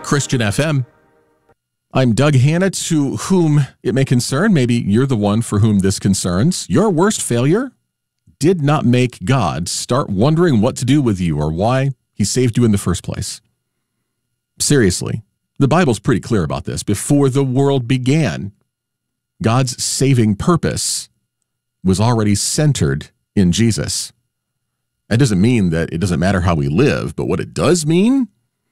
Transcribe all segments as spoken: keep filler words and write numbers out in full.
Christian F M. I'm Doug Hanna, to whom it may concern. Maybe you're the one for whom this concerns. Your worst failure did not make God start wondering what to do with you or why he saved you in the first place. Seriously, the Bible's pretty clear about this. Before the world began, God's saving purpose was already centered in Jesus. That doesn't mean that it doesn't matter how we live, but what it does mean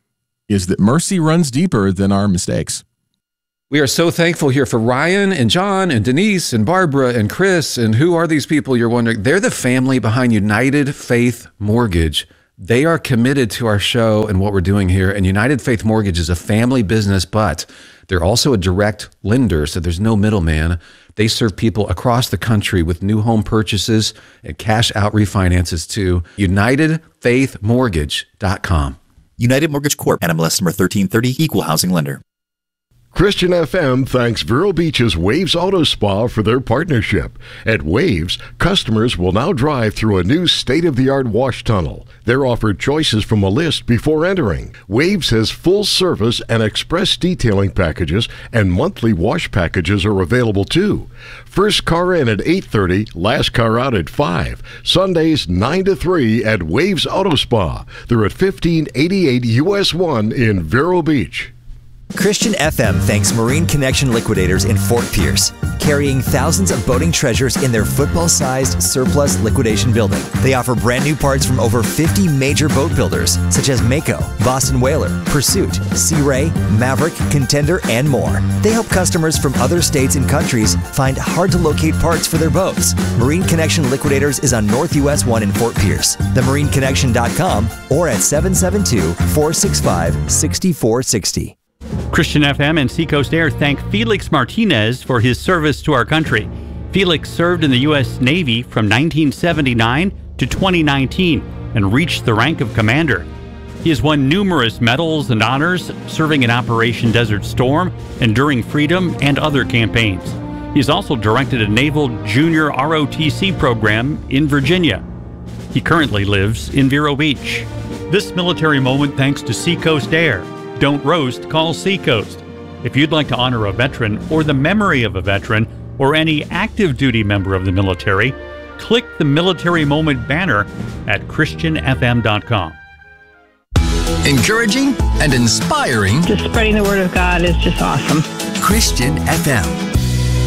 is that mercy runs deeper than our mistakes. We are so thankful here for Ryan and John and Denise and Barbara and Chris. And who are these people, you're wondering? They're the family behind United Faith Mortgage. They are committed to our show and what we're doing here. And United Faith Mortgage is a family business, but they're also a direct lender, so there's no middleman. They serve people across the country with new home purchases and cash out refinances too. United Faith Mortgage dot com. United Mortgage Corp. N M L S number thirteen thirty, Equal Housing Lender. Christian F M thanks Vero Beach's Waves Auto Spa for their partnership. At Waves, customers will now drive through a new state-of-the-art wash tunnel. They're offered choices from a list before entering. Waves has full service and express detailing packages, and monthly wash packages are available too. First car in at eight thirty, last car out at five. Sundays nine to three at Waves Auto Spa. They're at fifteen eighty-eight U S one in Vero Beach. Christian F M thanks Marine Connection Liquidators in Fort Pierce, carrying thousands of boating treasures in their football-sized surplus liquidation building. They offer brand new parts from over fifty major boat builders, such as Mako, Boston Whaler, Pursuit, Sea Ray, Maverick, Contender, and more. They help customers from other states and countries find hard-to-locate parts for their boats. Marine Connection Liquidators is on North U S one in Fort Pierce, the marine connection dot com, or at seven seven two, four six five, six four six zero. Christian F M and Seacoast Air thank Felix Martinez for his service to our country. Felix served in the U S Navy from nineteen seventy-nine to twenty nineteen and reached the rank of commander. He has won numerous medals and honors serving in Operation Desert Storm, Enduring Freedom, and other campaigns. He has also directed a Naval Junior R O T C program in Virginia. He currently lives in Vero Beach. This military moment thanks to Seacoast Air. Don't roast, call Seacoast. If you'd like to honor a veteran or the memory of a veteran or any active duty member of the military, click the Military Moment banner at Christian F M dot com. Encouraging and inspiring. Just spreading the word of God is just awesome. Christian F M.